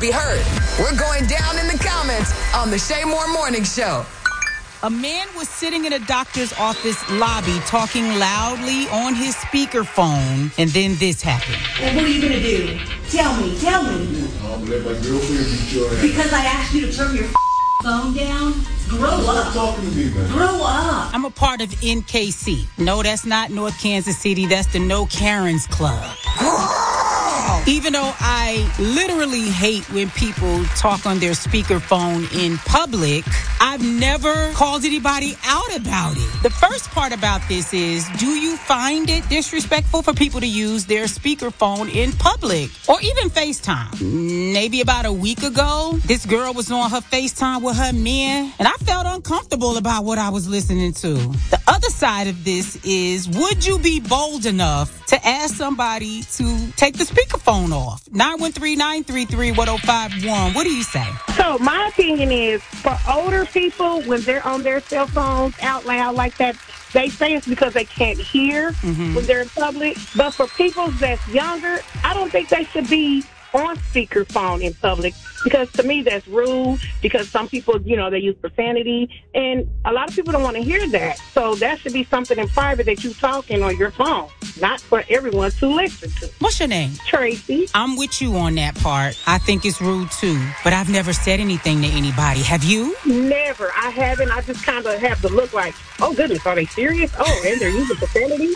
be heard. We're going down in the comments on the Shay Moore Morning Show. A man was sitting in a doctor's office lobby talking loudly on his speakerphone, and then this happened. Well, what are you going to do? Tell me. I'm let my girlfriend beat your ass. Because I asked you to turn your phone down? Grow up. Stop talking to me, man. Grow up. I'm a part of NKC. No, that's not North Kansas City. That's the No Karens Club. Even though I literally hate when people talk on their speakerphone in public, I've never called anybody out about it. The first part about this is, do you find it disrespectful for people to use their speakerphone in public or even FaceTime? Maybe about a week ago, this girl was on her FaceTime with her man, and I felt uncomfortable about what I was listening to. The other side of this is, would you be bold enough to ask somebody to take the speakerphone off? 913-933-1051. What do you say? So my opinion is, for older people, when they're on their cell phones out loud like that, they say it's because they can't hear when they're in public. But for people that's younger, I don't think they should be on speakerphone in public, because to me that's rude, because some people, they use profanity, and a lot of people don't want to hear that. So that should be something in private that you talking on your phone, not for everyone to listen to. What's your name? Tracy. I'm with you on that part. I think it's rude too, but I've never said anything to anybody. Have you? Never. I haven't. I just kind of have the look like, oh goodness, are they serious? Oh, and they're using profanity?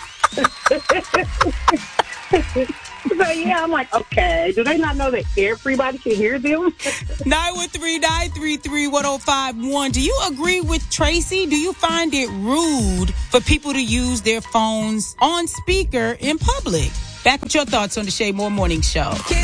So, yeah, I'm like, okay, do they not know that everybody can hear them? 913-933-1051. Do you agree with Tracy? Do you find it rude for people to use their phones on speaker in public? Back with your thoughts on the Shay Moore Morning Show.